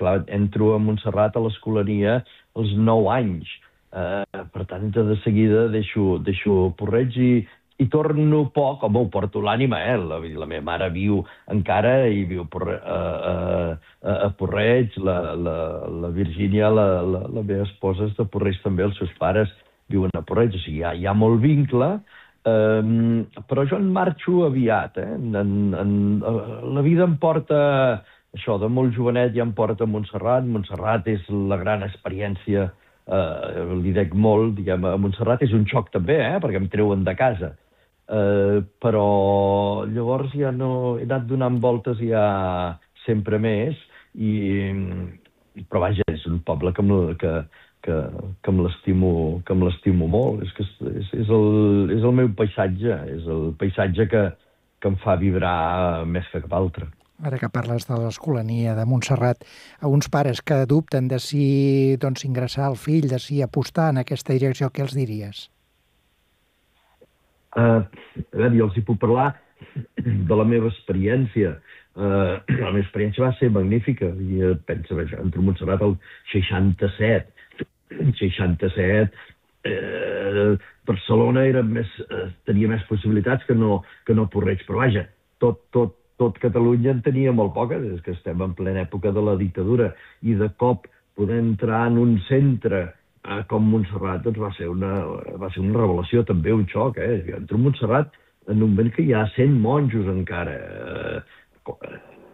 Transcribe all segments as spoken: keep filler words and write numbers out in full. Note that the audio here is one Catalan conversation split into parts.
clar, entro a Montserrat a l'escolania als nou anys. Uh, per tant, de seguida deixo, deixo Porreig i, i torno poc, home, ho porto l'ànima, eh? La, la meva mare viu encara i viu Porre, uh, uh, a Porreig, la, la, la Virgínia, la, la, la meva esposa és de Porreig també, els seus pares viuen a Porreig, o sigui, hi ha, hi ha molt vincle, um, però jo en marxo aviat, eh? En, en, la vida em porta, això, de molt jovenet ja em porta a Montserrat, Montserrat és la gran experiència. Uh, li dec molt, diguem, a Montserrat és un xoc també, eh, perquè em treuen de casa. Uh, però llavors ja no... He anat donant voltes ja sempre més, i, però vaja, és un poble que, que, que, que me l'estimo molt. És, que és, és, el, és el meu paisatge, és el paisatge que, que em fa vibrar més que cap altre. Ara que parles de l'escolania de Montserrat, a uns pares que dubten de si doncs, ingressar el fill, de si apostar en aquesta direcció, què els diries? Uh, a veure, jo els hi puc parlar de la meva experiència. Uh, la meva experiència va ser magnífica. I uh, pensa, vaja, entro a Montserrat el seixanta-set. seixanta-set, eh, Barcelona era més, eh, tenia més possibilitats que no, que no Porreig, però vaja, tot, tot, tot Catalunya en tenia molt poques, és que estem en plena època de la dictadura, i de cop poder entrar en un centre eh, com Montserrat, doncs va ser, una, va ser una revelació, també un xoc, eh? Jo entro a Montserrat en un moment que hi ha cent monjos encara, eh,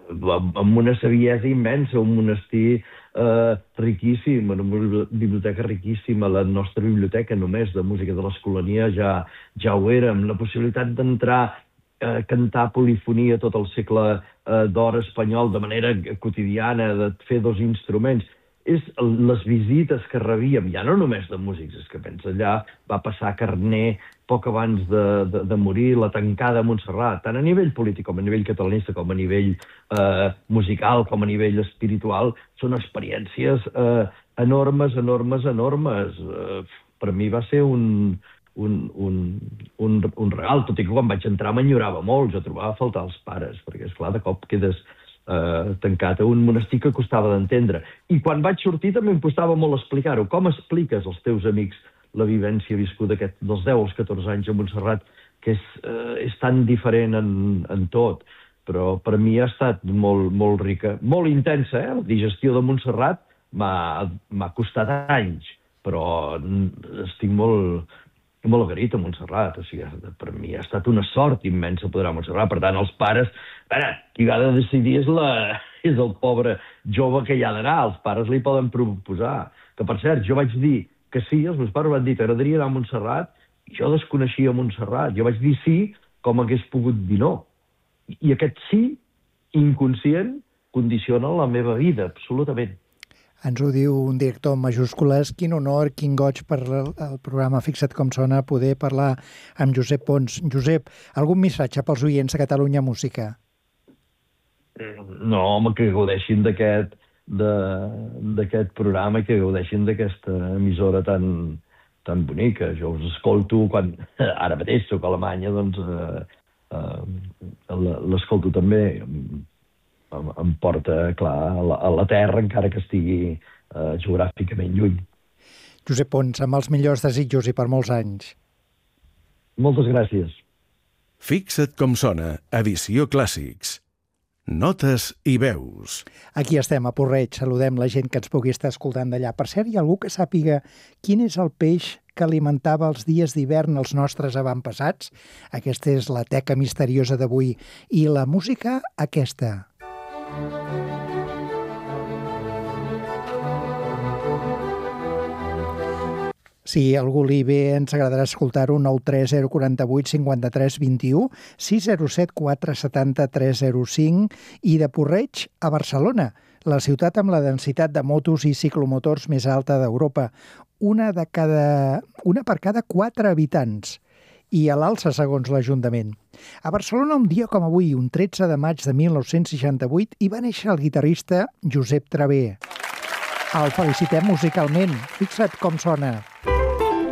amb una saviesa immensa, un monestir eh, riquíssim, una biblioteca riquíssima, la nostra biblioteca només de música de l'Escolania ja, ja ho era, amb la possibilitat d'entrar Eh, cantar polifonia tot el segle eh, d'or espanyol de manera quotidiana, de fer dos instruments. És les visites que rebíem, ja no només de músics, és que pensa, allà va passar Carner poc abans de, de, de morir, la tancada a Montserrat, tant a nivell polític com a nivell catalanista, com a nivell eh, musical, com a nivell espiritual, són experiències eh, enormes, enormes, enormes. Eh, per mi va ser un... Un, un, un, un regal, tot i que quan vaig entrar m'enyorava molt, jo trobava a faltar els pares, perquè, esclar, de cop quedes eh, tancat a un monestir que costava d'entendre. I quan vaig sortir també em costava molt explicar-ho. Com expliques als teus amics la vivència viscuda aquest, dels deu als catorze anys a Montserrat, que és, eh, és tan diferent en, en tot? Però per mi ha estat molt, molt rica, molt intensa, eh? La digestió de Montserrat m'ha costat anys, però estic molt... molt agraït a Montserrat, o sigui, per mi ha estat una sort immensa poder anar a Montserrat. Per tant, els pares, ara, qui ha de decidir és, la, és el pobre jove que hi ha d'anar, els pares li poden proposar. Que, per cert, jo vaig dir que sí, els meus pares van dir, t'agradaria anar a Montserrat, i jo desconeixia Montserrat. Jo vaig dir sí, com hagués pogut dir no. I aquest sí, inconscient, condiciona la meva vida, absolutament. Ens ho diu un director en majúscules. Quin honor, quin goig per el programa Fixa't com sona poder parlar amb Josep Pons. Josep, algun missatge pels oients de Catalunya Música? No, home, que gaudeixin d'aquest d'aquest programa i que gaudeixin d'aquesta emissora tan, tan bonica. Jo us escolto quan... Ara mateix soc a Alemanya, doncs eh, eh, l'escolto també. Em porta, clar, a la, a la terra, encara que estigui eh, geogràficament lluny. Josep Pons, amb els millors desitjos i per molts anys. Moltes gràcies. Fixa't com sona, edició Clàssics. Notes i veus. Aquí estem, a Porreig. Saludem la gent que ens pugui estar escoltant d'allà. Per cert, hi ha algú que sàpiga quin és el peix que alimentava els dies d'hivern els nostres avantpassats? Aquesta és la teca misteriosa d'avui. I la música, aquesta. Si algú li ve, ens agradarà escoltar-ho. Nou tres zero quatre vuit cinquanta-tres vint-i-u, sis zero set quatre setanta tres zero cinc i de Porreig a Barcelona, la ciutat amb la densitat de motos i ciclomotors més alta d'Europa. Una, de cada, una per cada quatre habitants. I a l'alça, segons l'Ajuntament. A Barcelona, un dia com avui, un tretze de maig de mil nou-cents seixanta-vuit, hi va néixer el guitarrista Josep Traver. El felicitem musicalment. Fixa't com sona.